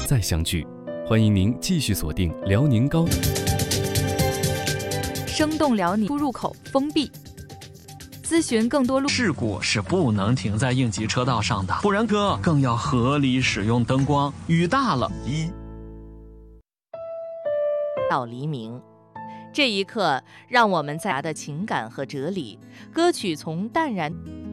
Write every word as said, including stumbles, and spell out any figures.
再相聚。欢迎您继续锁定辽宁高生动辽宁出入口封闭。咨询更多路事故是不能停在应急车道上的，不然哥更要合理使用灯光。雨大了，一到黎明，这一刻让我们在的情感和哲理。歌曲从淡然。